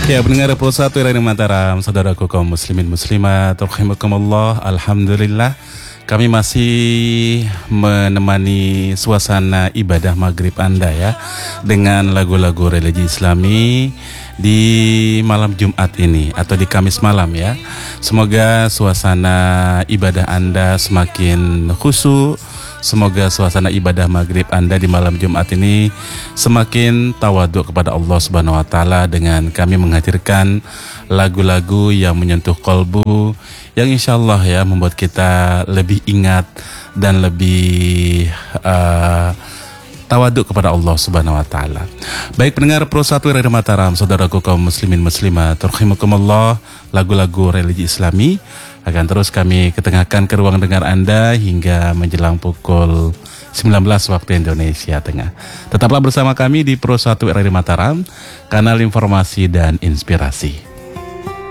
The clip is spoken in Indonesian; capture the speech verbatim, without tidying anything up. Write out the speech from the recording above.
Ya, pendengar Pro satu Radio Mataram, saudaraku kaum muslimin muslimat, rahimakumullah. Alhamdulillah, kami masih menemani suasana ibadah maghrib Anda ya, dengan lagu-lagu religi Islami di malam Jumat ini atau di Kamis malam ya. Semoga suasana ibadah Anda semakin khusyuk. Semoga suasana ibadah maghrib Anda di malam Jumat ini semakin tawaduk kepada Allah Subhanahu Wa Taala dengan kami menghadirkan lagu-lagu yang menyentuh kolbu, yang insya Allah ya membuat kita lebih ingat dan lebih uh, tawaduk kepada Allah Subhanahu Wa Taala. Baik pendengar Pro satu Radio Mataram, saudaraku kaum muslimin muslimat, rahimakumullah, lagu-lagu religi Islami akan terus kami ketengahkan ke ruang dengar Anda hingga menjelang pukul sembilan belas waktu Indonesia Tengah. Tetaplah bersama kami di Pro satu Radio Mataram, kanal informasi dan inspirasi.